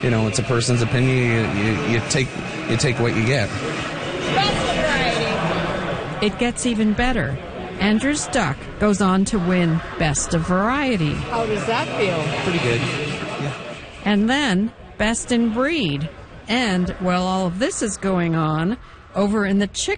It's a person's opinion. You take what you get. It gets even better. Andrew's duck goes on to win Best of Variety. How does that feel? Pretty good. And then Best in Breed. And while all of this is going on, over in the chicken